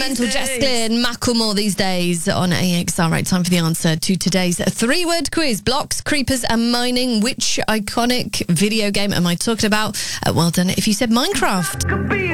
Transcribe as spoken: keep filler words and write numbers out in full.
Gentle Jacqueline Macklemore these days on A X R. Right, time for the answer to today's three-word quiz. Blocks, creepers and mining. Which iconic video game am I talking about? Uh, well done if you said Minecraft.